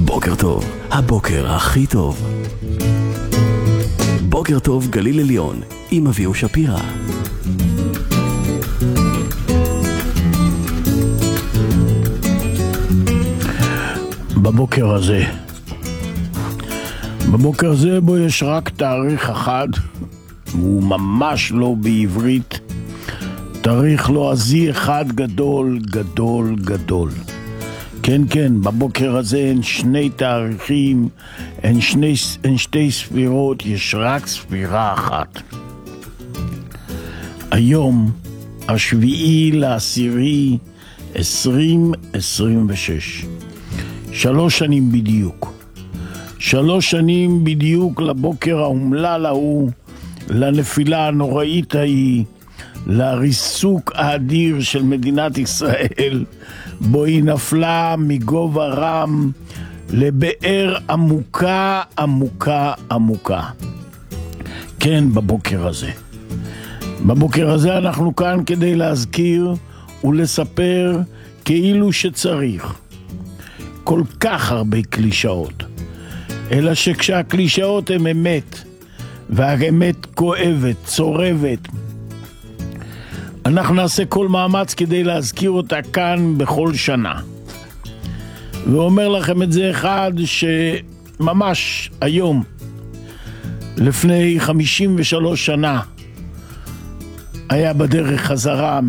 בוקר טוב, הבוקר הכי טוב. בוקר טוב גליל עליון, עם אביהו שפירא. בבוקר הזה בו יש רק תאריך אחד, הוא ממש לא בעברית, תאריך לועזי אחד גדול גדול גדול. כן, בבוקר הזה אין שני תאריכים, אין שתי ספירות, יש רק ספירה אחת. היום, 7/10/2026. 3 שנים בדיוק. 3 שנים בדיוק לבוקר האומלל ההוא, לנפילה הנוראית ההיא, לריסוק האדיר של מדינת ישראל, בו היא נפלה מגובה רם לבאר עמוקה עמוקה עמוקה. כן, בבוקר הזה אנחנו כאן כדי להזכיר ולספר כאילו שצריך. כל כך הרבה קלישאות, אלא שכשהקלישאות הן אמת, והאמת כואבת, צורבת, אנחנו נעשה כל מאמץ כדי להזכיר אותה כאן בכל שנה. ואומר לכם את זה אחד שממש היום, לפני 53 שנה, היה בדרך חזרה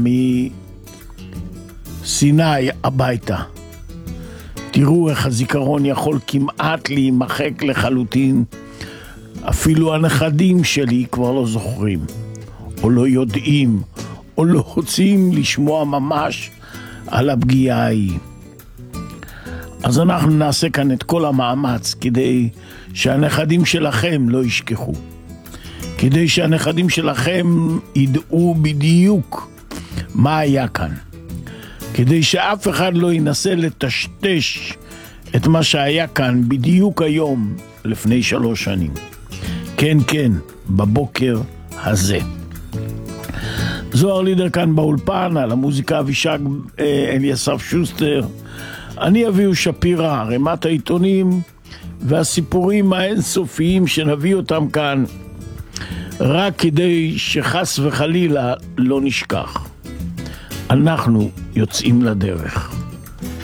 מסיני הביתה. תראו איך הזיכרון יכול כמעט להימחק לחלוטין. אפילו הנכדים שלי כבר לא זוכרים, או לא יודעים, או לא רוצים לשמוע ממש על הפגיעה ההיא. אז אנחנו נעשה כאן את כל המאמץ כדי שהנכדים שלכם לא ישכחו. כדי שהנכדים שלכם ידעו בדיוק מה היה כאן. כדי שאף אחד לא ינסה לטשטש את מה שהיה כאן בדיוק היום לפני 3 שנים. כן, בבוקר הזה. זוהר לידר כאן באולפן, על המוזיקה אבישג אליסף שוסטר. אני אביהו שפירא, רמת העיתונים והסיפורים האינסופיים שנביא אותם כאן, רק כדי שחס וחלילה לא נשכח. אנחנו יוצאים לדרך.